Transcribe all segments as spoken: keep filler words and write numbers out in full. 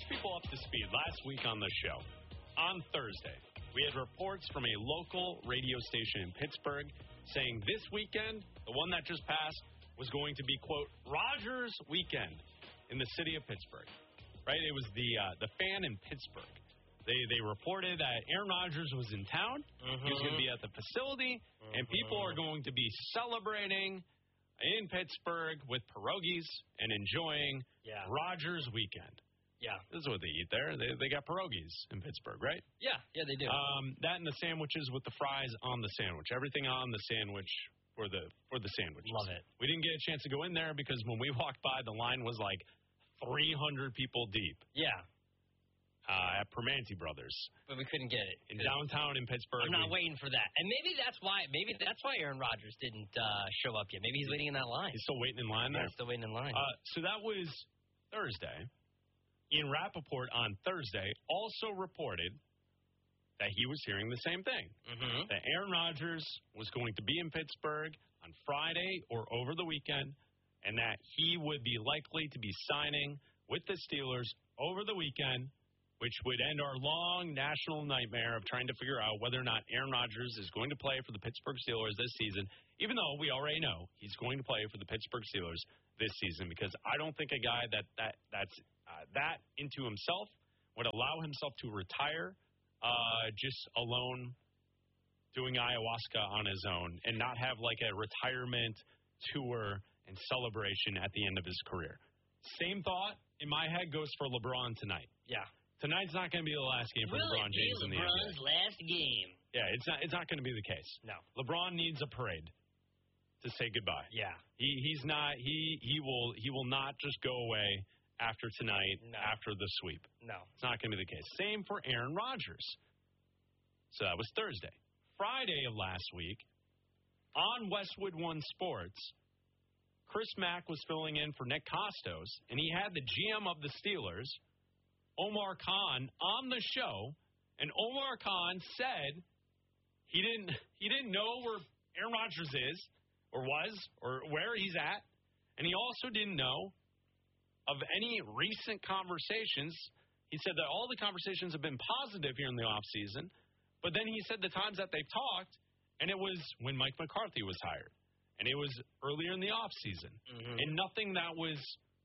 people up to speed. Last week on the show, on Thursday, we had reports from a local radio station in Pittsburgh saying this weekend, the one that just passed, was going to be, quote, Rogers weekend in the city of Pittsburgh. Right? It was the uh, the Fan in Pittsburgh. They they reported that Aaron Rodgers was in town. Mm-hmm. He was going to be at the facility, mm-hmm. and people are going to be celebrating in Pittsburgh with pierogies and enjoying yeah. Rodgers weekend. Yeah. This is what they eat there. They they got pierogies in Pittsburgh, right? Yeah, yeah, they do. Um, that and the sandwiches with the fries on the sandwich. Everything on the sandwich for the for the sandwiches. Love it. We didn't get a chance to go in there because when we walked by, the line was like three hundred people deep. Yeah. Uh, at Permanente Brothers. But we couldn't get it. In downtown in Pittsburgh. I'm not we, waiting for that. And maybe that's why maybe that's why Aaron Rodgers didn't uh, show up yet. Maybe he's waiting in that line. He's still waiting in line there? Yeah, still waiting in line. Uh, so that was Thursday. Ian Rappaport on Thursday also reported that he was hearing the same thing. Mm-hmm. That Aaron Rodgers was going to be in Pittsburgh on Friday or over the weekend, and that he would be likely to be signing with the Steelers over the weekend, which would end our long national nightmare of trying to figure out whether or not Aaron Rodgers is going to play for the Pittsburgh Steelers this season, even though we already know he's going to play for the Pittsburgh Steelers this season, because I don't think a guy that, that that's uh, that into himself would allow himself to retire uh, just alone doing ayahuasca on his own and not have like a retirement tour and celebration at the end of his career. Same thought in my head goes for LeBron tonight. Yeah. Tonight's not going to be the last game for Will LeBron James in the N B A. LeBron's last game. Yeah, it's not. It's not going to be the case. No. LeBron needs a parade to say goodbye. Yeah. He he's not. He he will he will not just go away after tonight. No. After the sweep. No. It's not going to be the case. Same for Aaron Rodgers. So that was Thursday. Friday of last week, on Westwood One Sports, Chris Mack was filling in for Nick Costos, and he had the G M of the Steelers, Omar Khan, on the show, and Omar Khan said he didn't he didn't know where Aaron Rodgers is or was or where he's at, and he also didn't know of any recent conversations. He said that all the conversations have been positive here in the offseason, but then he said the times that they've talked, and it was when Mike McCarthy was hired, and it was earlier in the offseason, mm-hmm. and nothing that was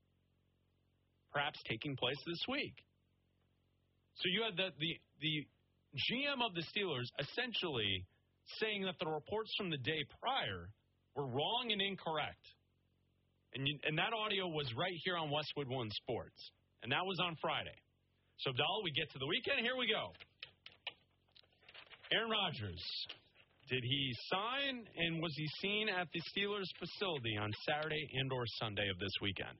perhaps taking place this week. So you had the, the the G M of the Steelers essentially saying that the reports from the day prior were wrong and incorrect. And, you, and that audio was right here on Westwood One Sports. And that was on Friday. So, Abdallah, we get to the weekend. Here we go. Aaron Rodgers. Did he sign and was he seen at the Steelers facility on Saturday and or Sunday of this weekend?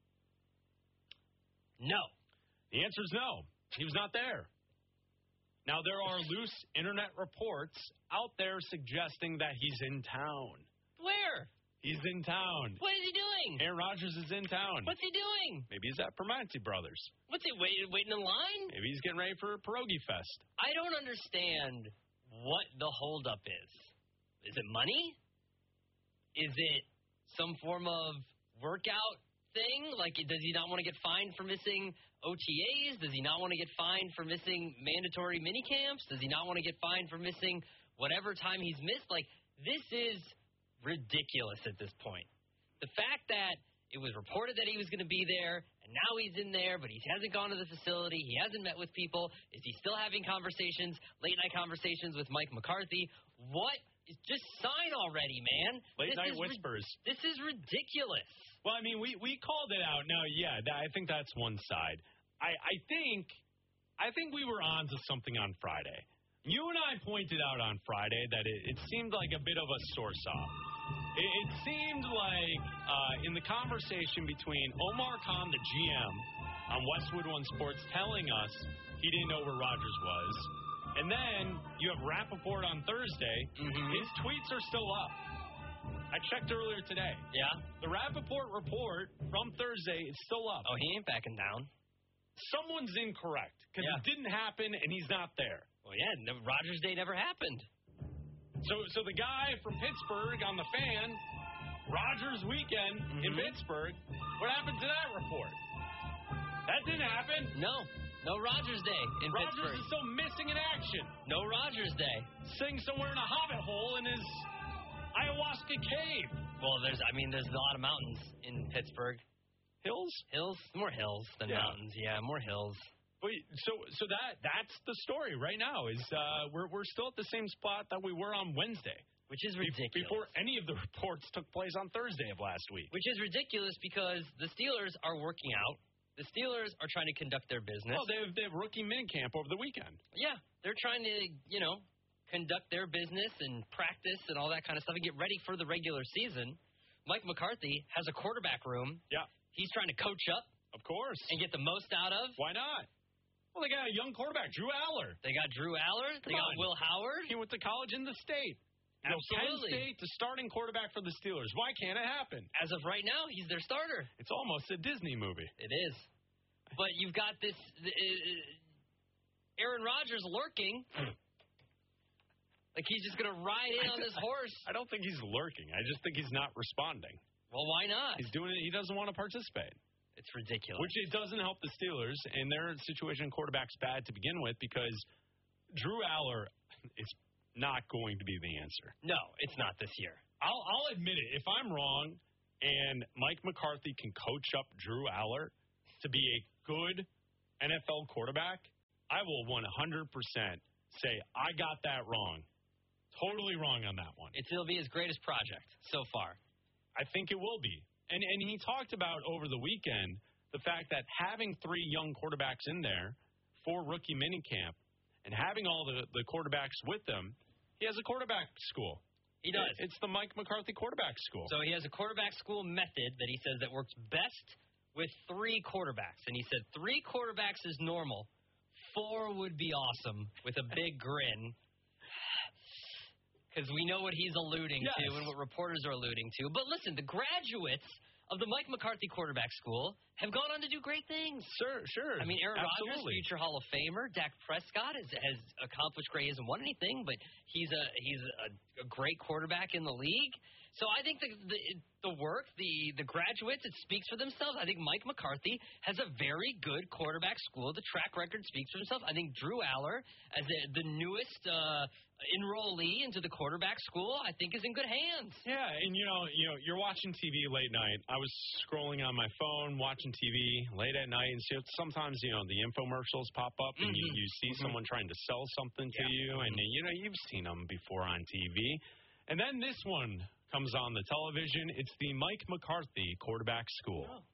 No. The answer is no. He was not there. Now, there are loose internet reports out there suggesting that he's in town. Where? He's in town. What is he doing? Aaron Rodgers is in town. What's he doing? Maybe he's at Permanente Brothers. What's he waiting, waiting in line? Maybe he's getting ready for Pierogi Fest. I don't understand what the holdup is. Is it money? Is it some form of workout thing? Like, does he not want to get fined for missing O T As? Does he not want to get fined for missing mandatory mini camps? Does he not want to get fined for missing whatever time he's missed? Like, this is ridiculous at this point. The fact that it was reported that he was going to be there, and now he's in there, but he hasn't gone to the facility, he hasn't met with people. Is he still having conversations, late-night conversations with Mike McCarthy? What? Just sign already, man. Late-night whispers. Ri- this is ridiculous. Well, I mean, we, we called it out. No, yeah, that, I think that's one side. I, I think I think we were on to something on Friday. You and I pointed out on Friday that it, it seemed like a bit of a source-off. It, it seemed like uh, in the conversation between Omar Khan, the G M, on Westwood One Sports, telling us he didn't know where Rodgers was, and then you have Rappaport on Thursday. Mm-hmm. His tweets are still up. I checked earlier today. Yeah? The Rappaport report from Thursday is still up. Oh, he ain't backing down. Someone's incorrect because yeah. it didn't happen and he's not there. Well, yeah, no, Rodgers Day never happened. So so the guy from Pittsburgh on the Fan, Rodgers weekend mm-hmm. in Pittsburgh, what happened to that report? That didn't happen. No. No Rogers Day in Rogers Pittsburgh. is still missing in action. No Rogers Day. Sitting somewhere in a hobbit hole in his ayahuasca cave. Well, there's, I mean, there's a lot of mountains in Pittsburgh. Hills? Hills? More hills than Yeah. mountains. Yeah, more hills. But so so that that's the story right now. Is uh, we're we're still at the same spot that we were on Wednesday, which is be- ridiculous. before any of the reports took place on Thursday of last week. Which is ridiculous because the Steelers are working out. The Steelers are trying to conduct their business. Oh, they have, they have rookie minicamp over the weekend. Yeah, they're trying to, you know, conduct their business and practice and all that kind of stuff and get ready for the regular season. Mike McCarthy has a quarterback room. Yeah. He's trying to coach up. Of course. And get the most out of. Why not? Well, they got a young quarterback, Drew Aller. They got Drew Aller. Come they got on. Will Howard. He went to college in the state. You know, Penn Absolutely. State, the starting quarterback for the Steelers. Why can't it happen? As of right now, he's their starter. It's almost a Disney movie. It is. But you've got this uh, Aaron Rodgers lurking. Like he's just going to ride in on this horse. I don't think he's lurking. I just think he's not responding. Well, why not? He's doing it. He doesn't want to participate. It's ridiculous. Which it doesn't help the Steelers, and their situation quarterback's bad to begin with because Drew Aller is not going to be the answer. No, it's not this year. I'll, I'll admit it. If I'm wrong and Mike McCarthy can coach up Drew Aller to be a good N F L quarterback, I will one hundred percent say I got that wrong. Totally wrong on that one. It's, it'll be his greatest project so far. I think it will be. And and he talked about over the weekend the fact that having three young quarterbacks in there for rookie minicamp and having all the, the quarterbacks with them, he has a quarterback school. He does. It's the Mike McCarthy quarterback school. So he has a quarterback school method that he says that works best with three quarterbacks. And he said three quarterbacks is normal. Four would be awesome with a big grin. Because we know what he's alluding yes. to and what reporters are alluding to. But listen, the graduates of the Mike McCarthy quarterback school have gone on to do great things. Sure, sure. I mean, Aaron Rodgers, Absolutely. future Hall of Famer. Dak Prescott has, has accomplished great. He hasn't won anything, but he's a he's a, a great quarterback in the league. So I think the, the the work, the the graduates, it speaks for themselves. I think Mike McCarthy has a very good quarterback school. The track record speaks for himself. I think Drew Aller, as the, the newest uh, enrollee into the quarterback school, I think is in good hands. Yeah, and you know, you know, you're watching T V late night. I was scrolling on my phone, watching T V late at night, and so sometimes you know the infomercials pop up, and Mm-hmm. you, you see mm-hmm. someone trying to sell something to yeah. you, and you know you've seen them before on T V. And then this one comes on the television. It's the Mike McCarthy quarterback school. Oh.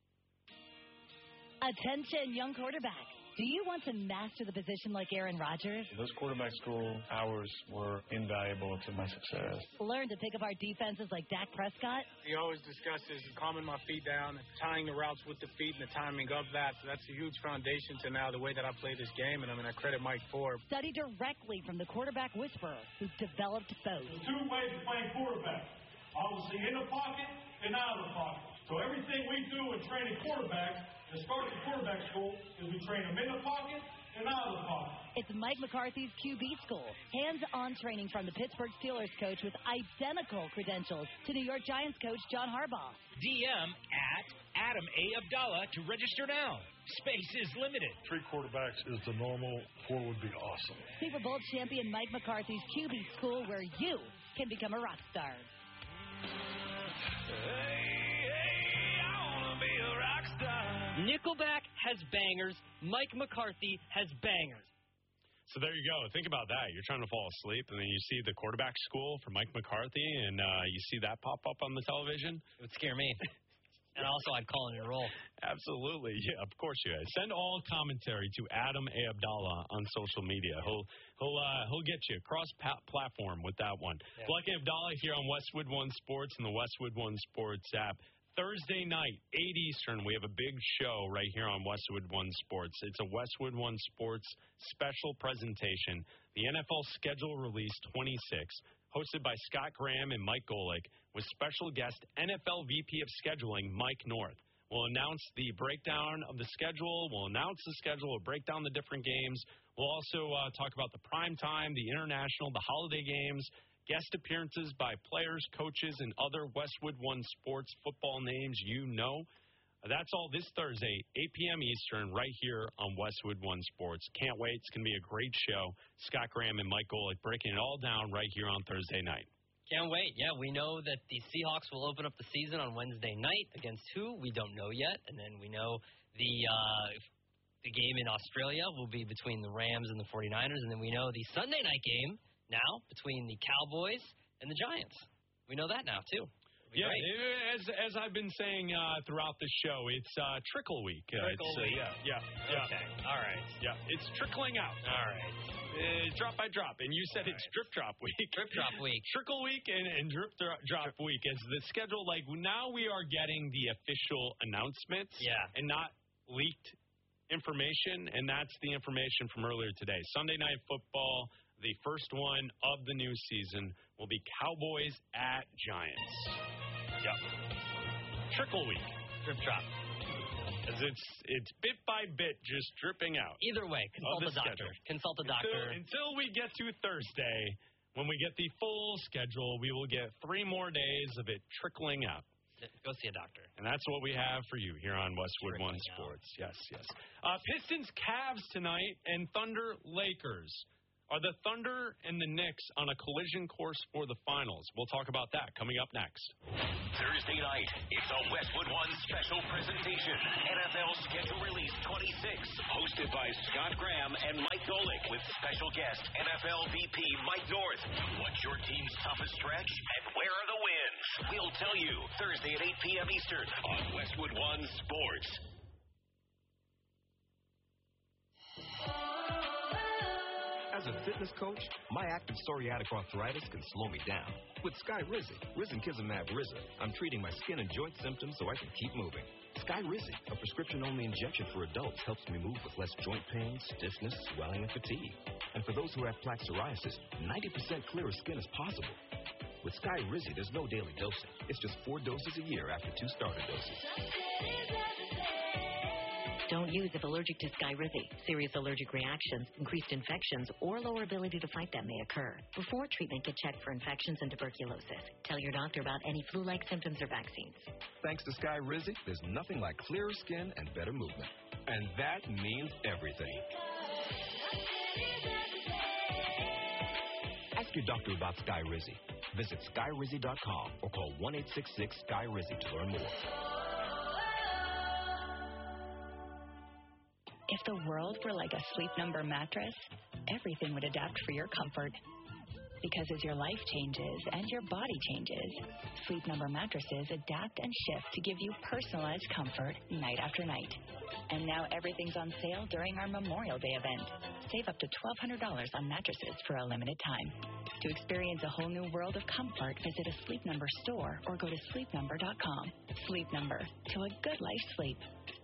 Attention, young quarterback. Do you want to master the position like Aaron Rodgers? Those quarterback school hours were invaluable to my success. Learn to pick apart defenses like Dak Prescott? He always discusses calming my feet down, tying the routes with the feet, and the timing of that. So that's a huge foundation to now the way that I play this game, and I mean, I credit Mike for. Study directly from the quarterback whisperer who developed both. There's two ways of playing quarterback. Obviously in the pocket and out of the pocket. So everything we do in training quarterbacks and start the quarterback school is we train them in the pocket and out of the pocket. It's Mike McCarthy's Q B school. Hands-on training from the Pittsburgh Steelers coach with identical credentials to New York Giants coach John Harbaugh. D M at Adam A. Abdallah to register now. Space is limited. Three quarterbacks is the normal. Four would be awesome. Super Bowl champion Mike McCarthy's Q B school where you can become a rock star. Nickelback has bangers. Mike McCarthy has bangers. So there you go. Think about that. You're trying to fall asleep, and then you see the quarterback school for Mike McCarthy, and uh, you see that pop up on the television. It would scare me. And also, I'd call it a roll. Absolutely. Yeah, of course you guys. Send all commentary to Adam A. Abdallah on social media. He'll he'll uh, he'll get you cross platform with that one. Yeah. Lucky Abdallah here on Westwood One Sports and the Westwood One Sports app. Thursday night, eight Eastern, we have a big show right here on Westwood One Sports. It's a Westwood One Sports special presentation, the N F L Schedule Release twenty-six, hosted by Scott Graham and Mike Golick, with special guest N F L V P of Scheduling, Mike North. We'll announce the breakdown of the schedule. We'll announce the schedule. We'll break down the different games. We'll also uh, talk about the prime time, the international, the holiday games, guest appearances by players, coaches, and other Westwood One Sports football names you know. That's all this Thursday, eight p.m. Eastern, right here on Westwood One Sports. Can't wait. It's going to be a great show. Scott Graham and Mike Golick breaking it all down right here on Thursday night. Can't wait. Yeah, we know that the Seahawks will open up the season on Wednesday night. Against who? We don't know yet. And then we know the uh, the game in Australia will be between the Rams and the forty-niners. And then we know the Sunday night game now between the Cowboys and the Giants. We know that now, too. Yeah, it, as as I've been saying uh, throughout the show, it's uh, trickle week. Uh, Trickle it's, uh, week. yeah, yeah, yeah. Okay. All right. Yeah, it's trickling out. All right. Uh, drop by drop. And you said All it's right. drip drop week. Drip drop week. Trickle week and, and drip dro- drop drip. week. As the schedule, like, now we are getting the official announcements. Yeah. And not leaked information. And that's the information from earlier today. Sunday Night Football, the first one of the new season, will be Cowboys at Giants. Yep. Trickle week. Drip drop. As it's it's bit by bit just dripping out. Either way, consult the a doctor. Schedule. Consult a doctor. Until, until we get to Thursday, when we get the full schedule, we will get three more days of it trickling out. Go see a doctor. And that's what we have for you here on Westwood Trickling One Sports. Out. Yes, yes. Uh, Pistons, Cavs tonight, and Thunder, Lakers. Are the Thunder and the Knicks on a collision course for the finals? We'll talk about that coming up next. Thursday night, it's a Westwood One special presentation. N F L Schedule Release twenty-six, hosted by Scott Graham and Mike Golick, with special guest N F L V P Mike North. What's your team's toughest stretch, and where are the wins? We'll tell you Thursday at eight p.m. Eastern on Westwood One Sports. As a fitness coach, my active psoriatic arthritis can slow me down. With Skyrizi, Risankizumab Riza, I'm treating my skin and joint symptoms so I can keep moving. Skyrizi, a prescription-only injection for adults, helps me move with less joint pain, stiffness, swelling, and fatigue. And for those who have plaque psoriasis, ninety percent clearer skin is possible. With Skyrizi, there's no daily dosing. It's just four doses a year after two starter doses. Don't use if allergic to Skyrizi. Serious allergic reactions, increased infections, or lower ability to fight them may occur. Before treatment, get checked for infections and tuberculosis. Tell your doctor about any flu-like symptoms or vaccines. Thanks to Skyrizi, there's nothing like clearer skin and better movement. And that means everything. Ask your doctor about Skyrizi. Visit Skyrizi dot com or call one eight six six Skyrizi to learn more. If the world were like a Sleep Number mattress, everything would adapt for your comfort. Because as your life changes and your body changes, Sleep Number mattresses adapt and shift to give you personalized comfort night after night. And now everything's on sale during our Memorial Day event. Save up to twelve hundred dollars on mattresses for a limited time. To experience a whole new world of comfort, visit a Sleep Number store or go to sleep number dot com. Sleep Number, to a good life sleep.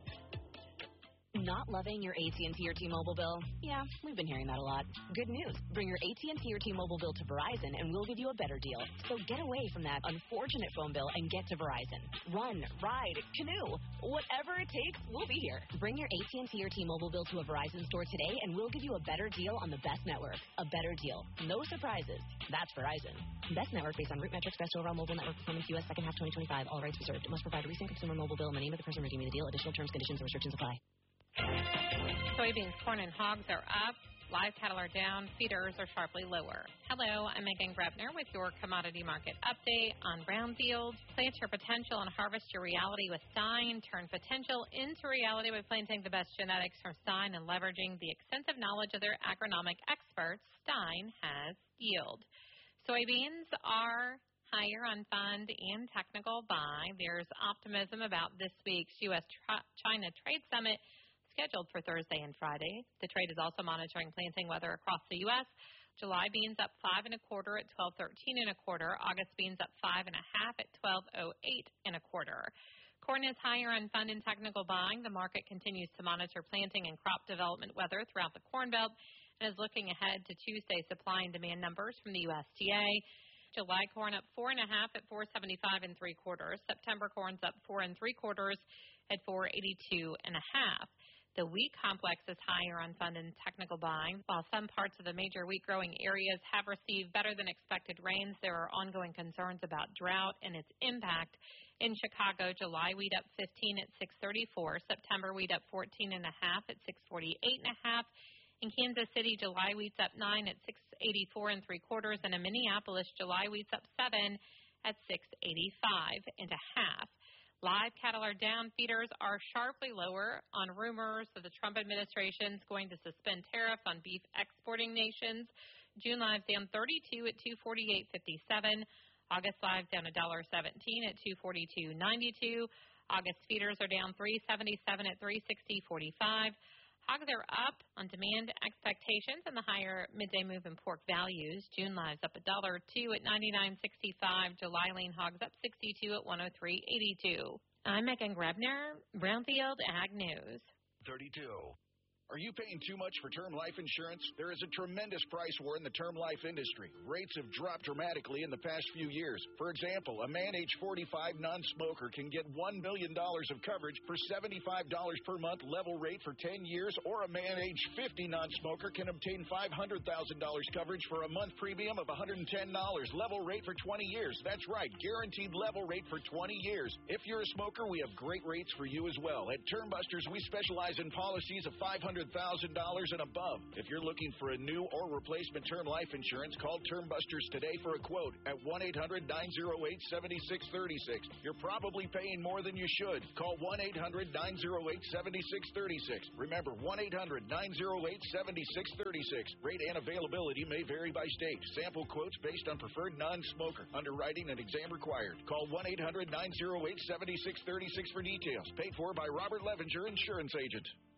Not loving your A T and T or T-Mobile bill? Yeah, we've been hearing that a lot. Good news. Bring your A T and T or T-Mobile bill to Verizon and we'll give you a better deal. So get away from that unfortunate phone bill and get to Verizon. Run, ride, canoe, whatever it takes, we'll be here. Bring your A T and T or T-Mobile bill to a Verizon store today and we'll give you a better deal on the best network. A better deal. No surprises. That's Verizon. Best network based on root metrics, best overall mobile network performance, U S second half twenty twenty-five. All rights reserved. It must provide a recent consumer mobile bill in the name of the person redeeming the deal. Additional terms, conditions, and restrictions apply. Soybeans, corn, and hogs are up. Live cattle are down. Feeders are sharply lower. Hello, I'm Megan Grebner with your commodity market update on brownfield. Plant your potential and harvest your reality with Stein. Turn potential into reality by planting the best genetics from Stein and leveraging the extensive knowledge of their agronomic experts. Stein has yield. Soybeans are higher on fund and technical buy. There's optimism about this week's U S China Trade Summit scheduled for Thursday and Friday. The trade is also monitoring planting weather across the U S July beans up five and a quarter at twelve thirteen and a quarter. August beans up five and a half at twelve oh eight and a quarter. Corn is higher on fund and technical buying. The market continues to monitor planting and crop development weather throughout the Corn Belt and is looking ahead to Tuesday's supply and demand numbers from the U S D A. July corn up four and a half at four seventy-five and three quarters. September corn's up four and three quarters at four eighty-two and a half. The wheat complex is higher on fund and technical buying. While some parts of the major wheat-growing areas have received better-than-expected rains, there are ongoing concerns about drought and its impact. In Chicago, July wheat up fifteen at six thirty-four. September wheat up fourteen and a half at six forty-eight and a half. In Kansas City, July wheat's up nine at six eighty-four and three quarters. And in Minneapolis, July wheat's up seven at six eighty-five and a half. Live cattle are down. Feeders are sharply lower on rumors that the Trump administration is going to suspend tariffs on beef exporting nations. June live's down thirty-two at two forty-eight fifty-seven. August live's down one dollar seventeen at two forty-two ninety-two. August feeders are down three seventy-seven at three sixty forty-five. Hogs are up on demand expectations and the higher midday move in pork values. June live's up one dollar two at ninety-nine sixty-five. July lean hogs up sixty-two at one oh three eighty-two. I'm Megan Grebner, Brownfield Ag News. thirty-two. Are you paying too much for term life insurance? There is a tremendous price war in the term life industry. Rates have dropped dramatically in the past few years. For example, a man age forty-five non-smoker can get one million dollars of coverage for seventy-five dollars per month level rate for ten years, or a man age fifty non-smoker can obtain five hundred thousand dollars coverage for a month premium of one hundred ten dollars level rate for twenty years. That's right, guaranteed level rate for twenty years. If you're a smoker, we have great rates for you as well. At Term Busters, we specialize in policies of five hundred thousand dollars and above. If you're looking for a new or replacement term life insurance, call Term Busters today for a quote at one eight hundred nine oh eight seven six three six. You're probably paying more than you should. Call one eight hundred nine oh eight seven six three six. Remember, one eight hundred nine oh eight seven six three six. Rate and availability may vary by state. Sample quotes based on preferred non-smoker. Underwriting and exam required. Call one eight hundred nine oh eight seven six three six for details. Paid for by Robert Levenger, Insurance Agent.